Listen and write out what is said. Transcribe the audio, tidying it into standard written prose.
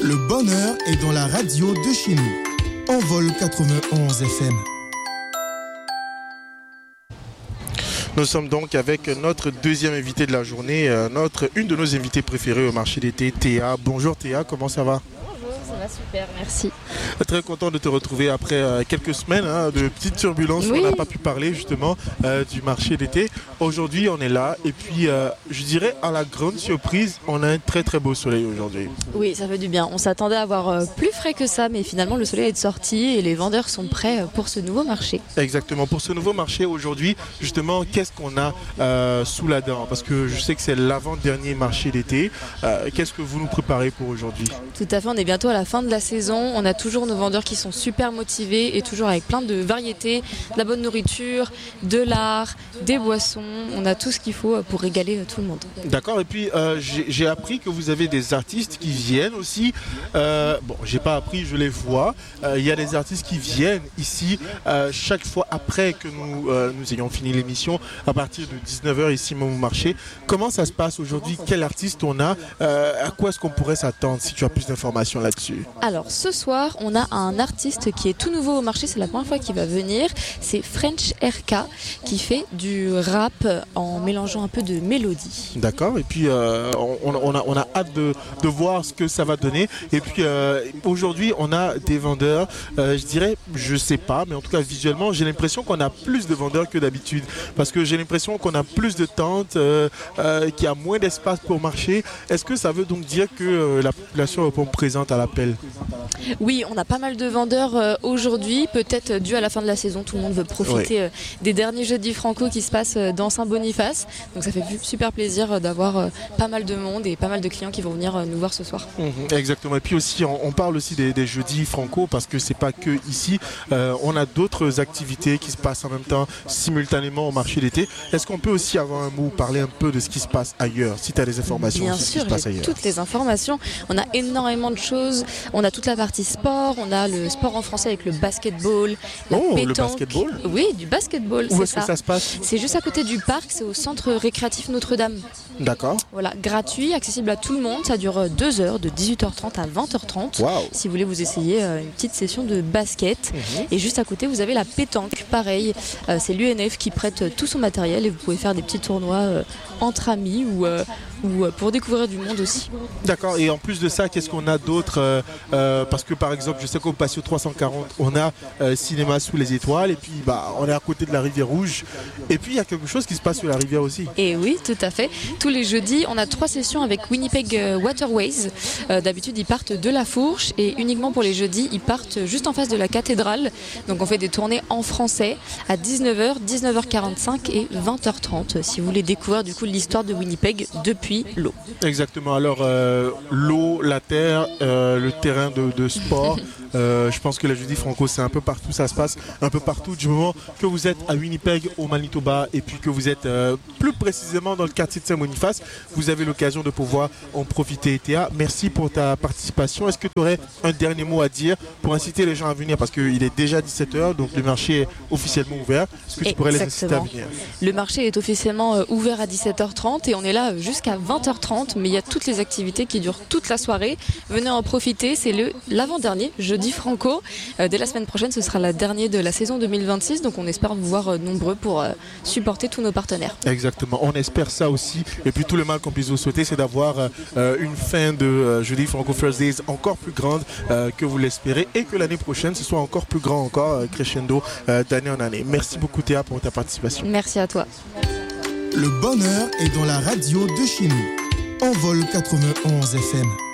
Le bonheur est dans la radio de chez nous. Envol 91 FM. Nous sommes donc avec notre deuxième invité de la journée, une de nos invités préférées au marché d'été, Théa. Bonjour Théa, comment ça va? Bonjour, ça va super, merci. Très content de te retrouver après quelques semaines de petites turbulences. Oui. On n'a pas pu parler justement du marché d'été. Aujourd'hui, on est là et puis je dirais à la grande surprise, on a un très très beau soleil aujourd'hui. Oui, ça fait du bien. On s'attendait à avoir plus frais que ça, mais finalement le soleil est sorti et les vendeurs sont prêts pour ce nouveau marché. Exactement, pour ce nouveau marché aujourd'hui, justement, qu'est-ce qu'on a sous la dent? Parce que je sais que c'est l'avant-dernier marché d'été. Qu'est-ce que vous nous préparez pour aujourd'hui? Tout à fait, on est bientôt à la fin de la saison. On a toujours nos vendeurs qui sont super motivés et toujours avec plein de variétés, de la bonne nourriture, de l'art, des boissons. On a tout ce qu'il faut pour régaler tout le monde. D'accord, et puis j'ai appris que vous avez des artistes qui viennent aussi. Bon, j'ai pas appris, je les vois. Il y a des artistes qui viennent ici chaque fois après que nous ayons fini l'émission, à partir de 19h ici même au marché. Comment ça se passe aujourd'hui? Quel artiste on a? À quoi est-ce qu'on pourrait s'attendre si tu as plus d'informations là-dessus? Alors ce soir, on a un artiste qui est tout nouveau au marché, c'est la première fois qu'il va venir. C'est French RK qui fait du rap en mélangeant un peu de mélodie. D'accord, et puis on a hâte de voir ce que ça va donner. Et puis aujourd'hui, on a des vendeurs, je dirais, je sais pas, mais en tout cas visuellement, j'ai l'impression qu'on a plus de vendeurs que d'habitude. Parce que j'ai l'impression qu'on a plus de tentes, qu'il y a moins d'espace pour marcher. Est-ce que ça veut donc dire que la population répond présente à l'appel? Oui, on a pas mal de vendeurs aujourd'hui, peut-être dû à la fin de la saison, tout le monde veut profiter des derniers jeudis franco qui se passent dans Saint-Boniface. Donc ça fait super plaisir d'avoir pas mal de monde et pas mal de clients qui vont venir nous voir ce soir. Exactement, et puis aussi on parle aussi des jeudis franco parce que c'est pas que ici, on a d'autres activités qui se passent en même temps simultanément au marché d'été. Est-ce qu'on peut aussi avoir un mot, parler un peu de ce qui se passe ailleurs, si tu as des informations Bien sur ce sûr, qui se passe ailleurs? toutes les informations, on a énormément de choses, on a toute la partie sport, on a le sport en français avec le basketball, la pétanque. Le basketball? Oui, du basketball, Où c'est est-ce que ça se passe? C'est juste à côté du parc, c'est au centre récréatif Notre-Dame. D'accord. Voilà, gratuit, accessible à tout le monde, ça dure 2 heures, de 18h30 à 20h30. Wow. Si vous voulez vous essayer une petite session de basket. Et juste à côté, vous avez la pétanque, pareil, c'est l'UNF qui prête tout son matériel et vous pouvez faire des petits tournois entre amis ou pour découvrir du monde aussi. D'accord, et en plus de ça, qu'est-ce qu'on a d'autre? Parce que par exemple, je sais qu'au Patio 340, on a Cinéma sous les étoiles, et puis on est à côté de la rivière Rouge, et puis il y a quelque chose qui se passe sur la rivière aussi. Et oui, tout à fait. Tous les jeudis, on a 3 sessions avec Winnipeg Waterways. D'habitude, ils partent de la Fourche, et uniquement pour les jeudis, ils partent juste en face de la cathédrale. Donc on fait des tournées en français à 19h, 19h45 et 20h30, si vous voulez découvrir du coup l'histoire de Winnipeg depuis l'eau. Exactement, alors l'eau, la terre, le terrain de sport, je pense que la jeudi franco c'est un peu partout, ça se passe un peu partout du moment que vous êtes à Winnipeg au Manitoba et puis que vous êtes plus précisément dans le quartier de Saint-Boniface, vous avez l'occasion de pouvoir en profiter. Théa, merci pour ta participation. Est-ce que tu aurais un dernier mot à dire pour inciter les gens à venir, parce qu'il est déjà 17h, donc le marché est officiellement ouvert. Est-ce que tu pourrais les inciter à venir? Le marché est officiellement ouvert à 17h30 et on est là jusqu'à 20h30, mais il y a toutes les activités qui durent toute la soirée. Venez en profiter, c'est l'avant-dernier jeudi franco. Dès la semaine prochaine, ce sera la dernière de la saison 2026, donc on espère vous voir nombreux pour supporter tous nos partenaires. Exactement, on espère ça aussi. Et puis tout le mal qu'on puisse vous souhaiter, c'est d'avoir une fin de jeudi franco Thursdays encore plus grande que vous l'espérez, et que l'année prochaine, ce soit encore plus grand, encore crescendo d'année en année. Merci beaucoup Théa pour ta participation. Merci à toi. Le bonheur est dans la radio de chez nous. Envol 91 FM.